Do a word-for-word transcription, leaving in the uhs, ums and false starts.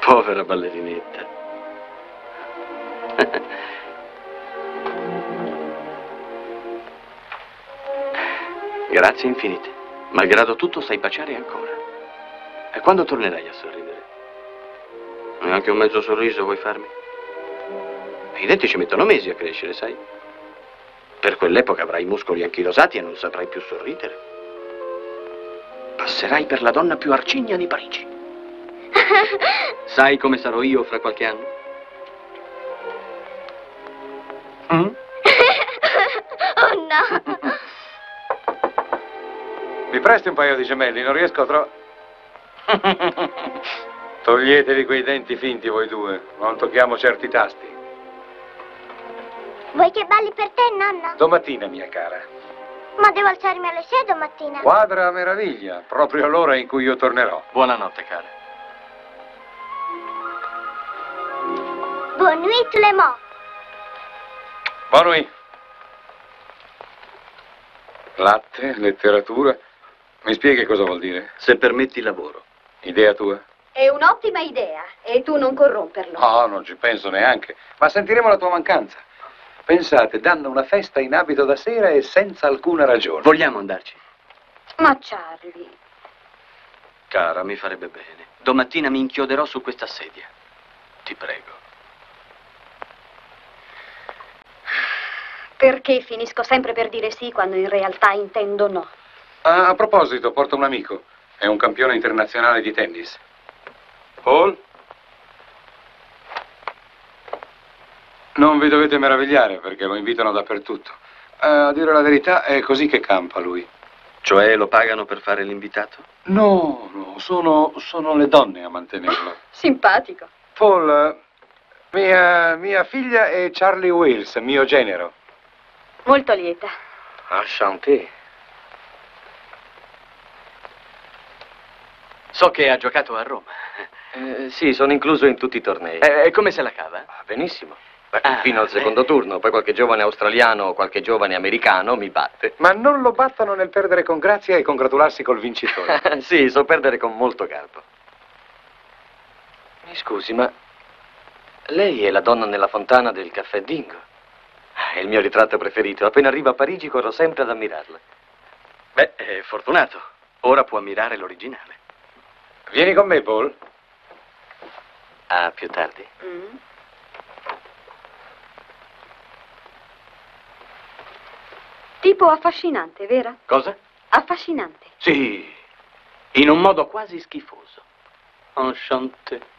Povera ballerinetta. Grazie infinite. Malgrado tutto sai baciare ancora. E quando tornerai a sorridere? Neanche un mezzo sorriso vuoi farmi? I denti ci mettono mesi a crescere, sai? Per quell'epoca avrai i muscoli anchilosati e non saprai più sorridere. Passerai per la donna più arcigna di Parigi. Sai come sarò io fra qualche anno? Mm? Oh no! Mi presti un paio di gemelli? Non riesco a trovare... Toglietevi quei denti finti voi due. Non tocchiamo certi tasti. Vuoi che balli per te, nonna? Domattina, mia cara. Ma devo alzarmi alle sei domattina. Quadra a meraviglia. Proprio l'ora in cui io tornerò. Buonanotte, cara. Bonne nuit, tout le monde. Buon nuit. Latte, letteratura. Mi spieghi cosa vuol dire? Se permetti lavoro. Idea tua? È un'ottima idea e tu non corromperlo. No, non ci penso neanche. Ma sentiremo la tua mancanza. Pensate, danno una festa in abito da sera e senza alcuna ragione. Vogliamo andarci? Ma Charlie... Cara, mi farebbe bene. Domattina mi inchioderò su questa sedia. Ti prego. Perché finisco sempre per dire sì quando in realtà intendo no? Ah, a proposito, porto un amico. È un campione internazionale di tennis. Paul? Non vi dovete meravigliare perché lo invitano dappertutto. Eh, a dire la verità, è così che campa lui. Cioè lo pagano per fare l'invitato? No, no, sono, sono le donne a mantenerlo. Simpatico. Paul, mia, mia figlia è Charlie Wills, mio genero. Molto lieta. Enchanté. So che ha giocato a Roma. Eh, sì, sono incluso in tutti i tornei. E come se la cava? Ah, benissimo. Beh, Ah, fino al secondo eh. turno, poi qualche giovane australiano o qualche giovane americano mi batte. Ma non lo battono nel perdere con grazia e congratularsi col vincitore. Sì, so perdere con molto garbo. Mi scusi, ma lei è la donna nella fontana del caffè Dingo? È il mio ritratto preferito. Appena arrivo a Parigi corro sempre ad ammirarla. Beh, è fortunato. Ora può ammirare l'originale. Vieni con me, Paul. A più tardi. Mm. Tipo affascinante, vero? Cosa? Affascinante. Sì, in un modo quasi schifoso. Enchanté.